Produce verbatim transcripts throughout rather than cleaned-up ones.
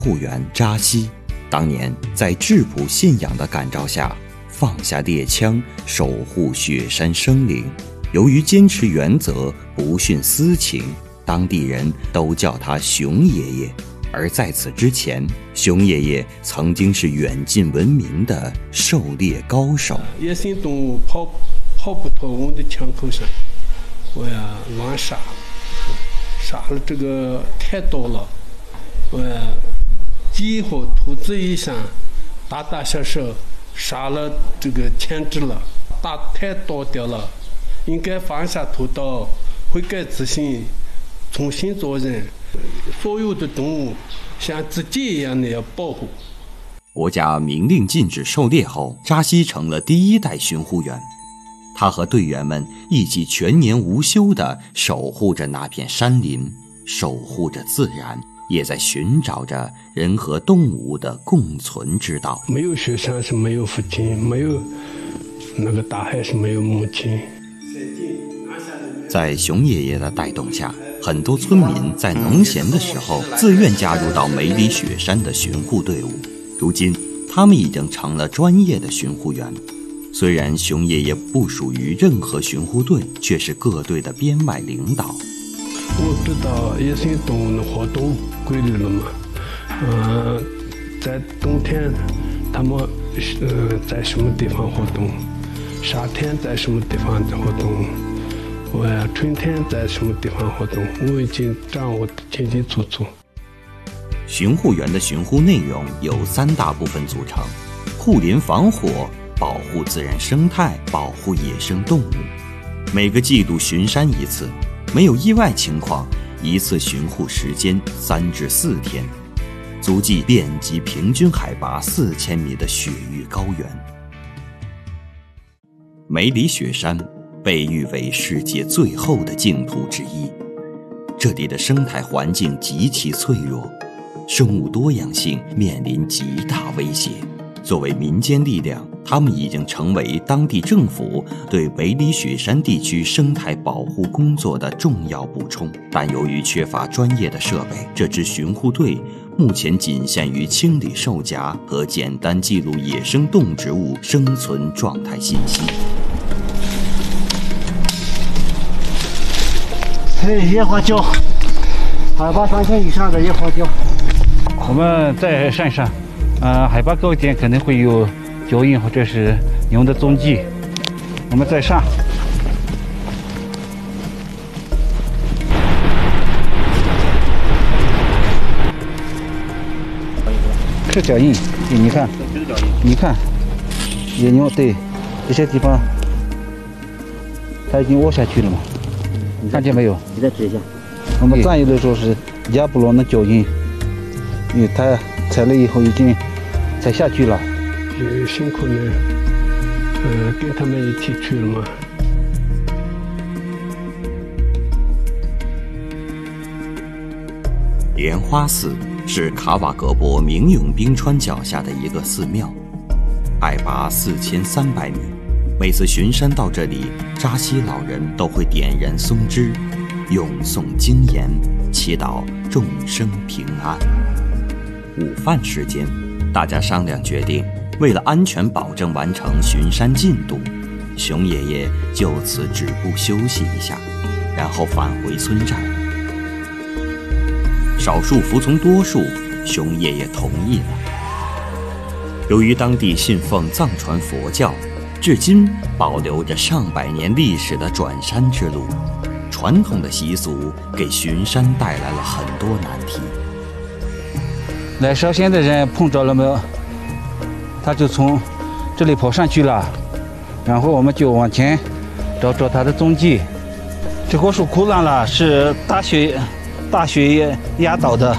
护员扎西，当年在质朴信仰的感召下，放下猎枪，守护雪山生灵。由于坚持原则，不徇私情，当地人都叫他熊爷爷。而在此之前，熊爷爷曾经是远近闻名的狩猎高手。 野生动物跑跑不脱我的枪口上，我呀乱杀，杀了这个太多了，我呀鸡和兔子以上，大大小小杀了这个牵制了，打太多掉了，应该放下屠刀，悔改自新，重新做人。所有的动物像自己一样的要保护。 国家明令禁止狩猎后，扎西成了第一代巡护员。他和队员们一起全年无休地守护着那片山林，守护着自然，也在寻找着人和动物的共存之道。 没有雪山是没有父亲，没有那个大海是没有母亲。 在熊爷爷的带动下，很多村民在农闲的时候自愿加入到梅里雪山的巡护队伍。如今他们已经成了专业的巡护员。虽然熊爷爷不属于任何巡护队，却是各队的编外领导。 我知道野生动物的活动规律了嘛，呃，在冬天他们呃在什么地方活动，夏天在什么地方活动，我呀春天在什么地方活动，我已经掌握得清清楚楚。 巡护员的巡护内容由三大部分组成：护林防火、保护自然生态、保护野生动物。每个季度巡山一次，没有意外情况，一次巡护时间三至四天，足迹遍及平均海拔四千米的雪域高原。梅里雪山被誉为世界最后的净土之一，这里的生态环境极其脆弱，生物多样性面临极大威胁。作为民间力量，他们已经成为当地政府对梅里雪山地区生态保护工作的重要补充。但由于缺乏专业的设备，这支巡护队目前仅限于清理兽夹和简单记录野生动植物生存状态信息。 嘿，野花椒，海拔三千以上的野花椒。 我们在山上，呃，海拔高一点可能会有脚印或者是牛的踪迹。我们在上，是脚印，对，你看，你看，野牛，对，这些地方它已经窝下去了嘛。看见没有？ 你再指一下。 我们战友的时候是亚布罗的脚印，因为他踩了以后已经踩下去了。 也辛苦呢，呃，跟他们一起去了嘛。 莲花寺是卡瓦格博明永冰川脚下的一个寺庙，海拔四千三百米。每次巡山到这里，扎西老人都会点燃松枝，咏诵经言，祈祷众生平安。午饭时间，大家商量决定，为了安全保证完成巡山进度，熊爷爷就此止步休息一下，然后返回村寨。少数服从多数，熊爷爷同意了。由于当地信奉藏传佛教，至今保留着上百年历史的转山之路，传统的习俗给巡山带来了很多难题。 来烧仙的人碰着了没有？他就从这里跑上去了，然后我们就往前找找他的踪迹。这棵树枯烂了，是大雪大雪压倒的。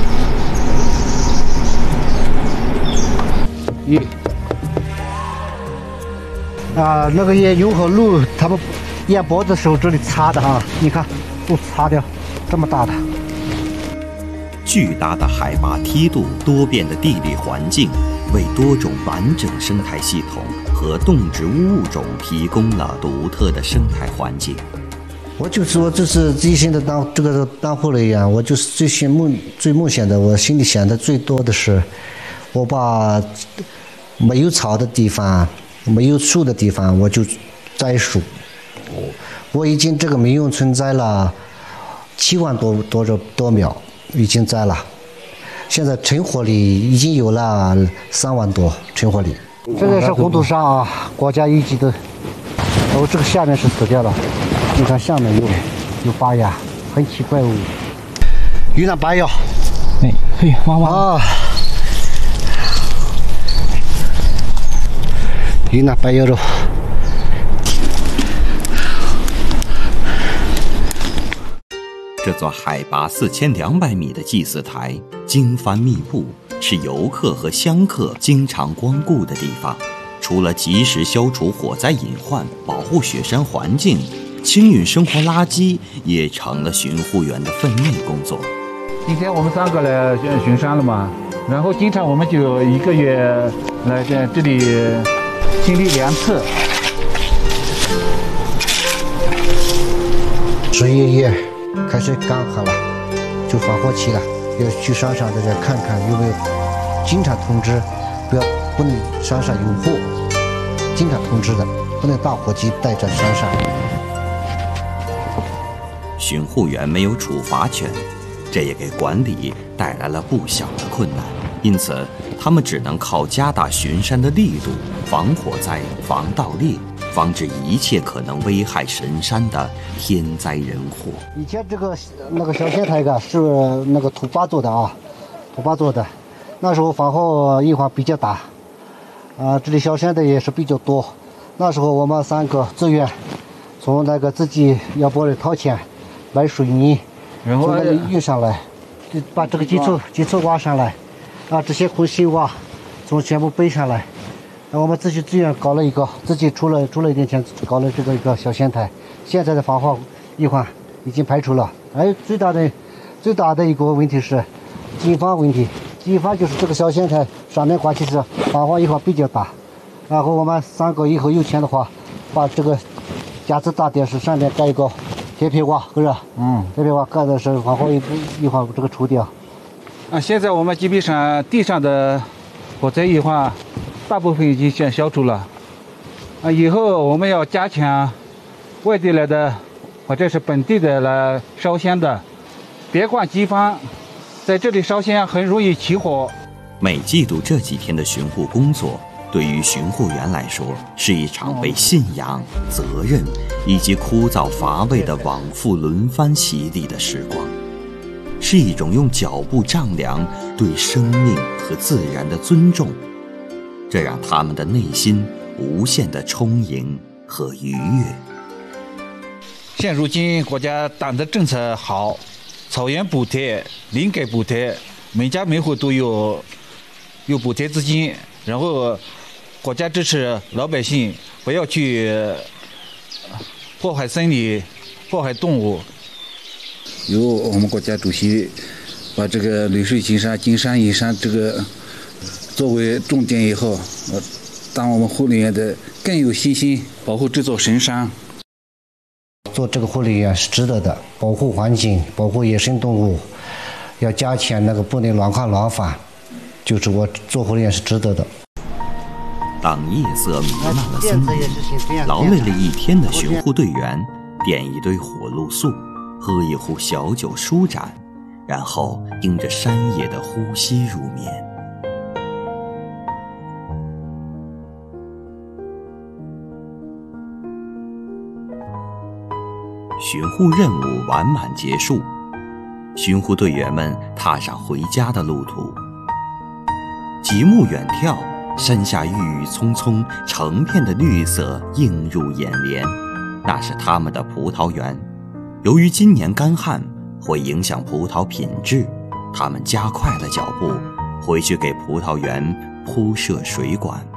一啊，那个野牛和鹿，它们压脖子时候这里擦的哈，你看都擦掉，这么大的。 巨大的海拔梯度、多变的地理环境，为多种完整生态系统和动植物物种提供了独特的生态环境。 我就是我就是一心的当这个当护理员，我就是最心梦最梦想的，我心里想的最多的是，我把没有草的地方、没有树的地方，我就栽树。我已经这个民用存在了七万多多少多苗，已经栽了。现在成活率已经有了三万多成活率。这个是红土沙啊，国家一级的。哦，这个下面是死掉了，你看下面有有发芽，很奇怪哦。云南白药， 哎嘿，哇哇啊，云南白药肉。 这座海拔四千两百米的祭祀台，经幡密布，是游客和香客经常光顾的地方。除了及时消除火灾隐患、保护雪山环境，清运生活垃圾也成了巡护员的分内工作。 今天我们三个来巡山了嘛，然后经常我们就一个月来在这里清理两次。 十一月开始干旱了，就防火期了，要去山上大家看看有没有，经常通知，不要不能山上有火。经常通知的，不能打火机带在山上。 巡护员没有处罚权，这也给管理带来了不小的困难。因此，他们只能靠加大巡山的力度，防火灾、防盗猎，防止一切可能危害神山的天灾人祸。 以前这个那个小仙台个是那个土巴做的啊，土巴做的，那时候防火隐患比较大。啊，这里小山的也是比较多。那时候我们三个自愿，从那个自己要不然掏钱买水泥， 然后从那里运上来，就把这个基础基础挖上来，啊，这些空心挖，从全部背上来。那我们自己自愿搞了一个，自己出了出了一点钱，搞了这个一个小仙台。现在的防火隐患已经排除了。还有最大的最大的一个问题是警方问题。警方就是这个小仙台上面挂起是防火隐患比较大，然后我们三个以后有钱的话，把这个架子大电视上面盖一个铁皮瓦，是吧？嗯，铁皮瓦盖的是防火隐患这个除掉。 啊，现在我们基本上地上的火灾隐患大部分已经先消除了。啊，以后我们要加强外地来的或者是本地的来烧香的，别管地方。在这里烧香很容易起火。 每季度这几天的巡护工作，对于巡护员来说，是一场被信仰、责任以及枯燥乏味的往复轮番洗礼的时光，是一种用脚步丈量对生命和自然的尊重，这让他们的内心无限的充盈和愉悦。 现如今国家党的政策好，草原补贴、林改补贴，每家每户都有有补贴资金，然后国家支持老百姓不要去破坏森林、破坏动物。 由我们国家主席把这个绿水青山、金山银山这个作为重点以后，呃，当我们护理员的更有信心保护这座神山。 做这个护理员是值得的，保护环境，保护野生动物，要加强那个不能乱看乱放，就是我做护理员是值得的。 当夜色弥漫了森林，劳累了一天的巡护队员点一堆火露素，喝一壶小酒舒展，然后迎着山野的呼吸入眠。巡护任务完满结束，巡护队员们踏上回家的路途。极目远眺，山下郁郁葱葱，成片的绿色映入眼帘，那是他们的葡萄园。由于今年干旱会影响葡萄品质，他们加快了脚步，回去给葡萄园铺设水管。